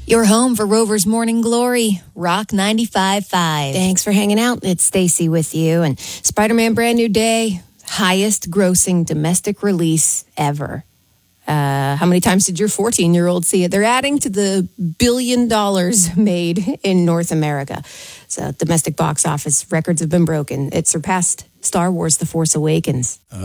Your home for Rover's Morning Glory, Rock 95.5. Thanks for hanging out. It's Stacy with you. And Spider-Man Brand New Day, highest grossing domestic release ever. How many times did your 14-year-old see it? They're adding to the $1 billion made in North America. So domestic box office records have been broken. It surpassed Star Wars The Force Awakens.